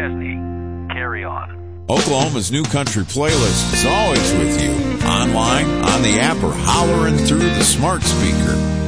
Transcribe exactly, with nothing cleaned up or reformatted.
Chesney. Carry on. Oklahoma's New Country playlist is always with you, online, on the app, or hollering through the smart speaker.